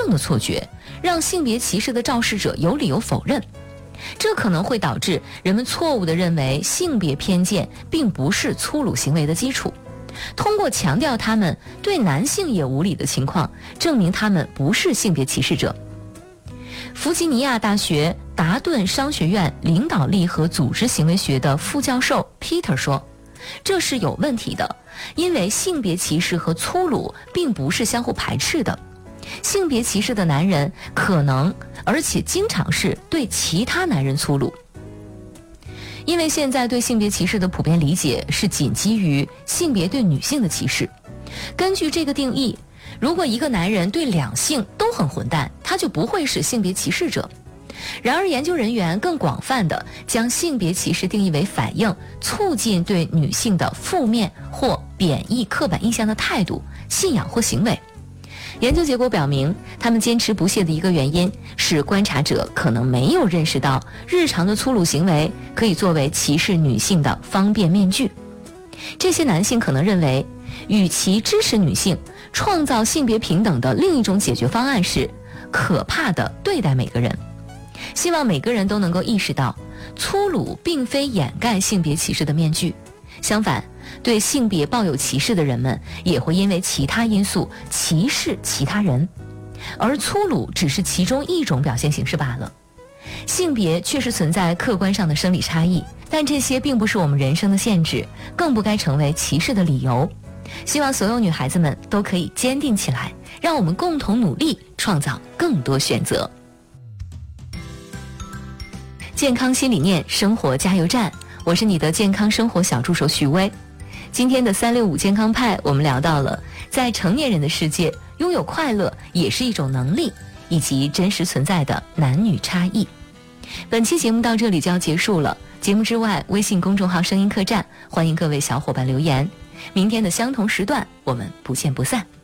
正的错觉，让性别歧视的肇事者有理由否认。这可能会导致人们错误地认为性别偏见并不是粗鲁行为的基础，通过强调他们对男性也无理的情况，证明他们不是性别歧视者。弗吉尼亚大学达顿商学院领导力和组织行为学的副教授 Peter 说，这是有问题的，因为性别歧视和粗鲁并不是相互排斥的。性别歧视的男人可能，而且经常是对其他男人粗鲁。因为现在对性别歧视的普遍理解是仅基于性别对女性的歧视。根据这个定义，如果一个男人对两性都很混蛋，他就不会是性别歧视者。然而研究人员更广泛地将性别歧视定义为反映促进对女性的负面或贬义刻板印象的态度、信仰或行为。研究结果表明，他们坚持不懈的一个原因是观察者可能没有认识到日常的粗鲁行为可以作为歧视女性的方便面具。这些男性可能认为，与其支持女性，创造性别平等的另一种解决方案是可怕地对待每个人。希望每个人都能够意识到，粗鲁并非掩盖性别歧视的面具，相反，对性别抱有歧视的人们也会因为其他因素歧视其他人，而粗鲁只是其中一种表现形式罢了。性别确实存在客观上的生理差异，但这些并不是我们人生的限制，更不该成为歧视的理由。希望所有女孩子们都可以坚定起来，让我们共同努力，创造更多选择。健康新理念，生活加油站，我是你的健康生活小助手许巍。今天的365健康派，我们聊到了在成年人的世界，拥有快乐也是一种能力，以及真实存在的男女差异。本期节目到这里就要结束了，节目之外，微信公众号声音客栈，欢迎各位小伙伴留言。明天的相同时段，我们不见不散。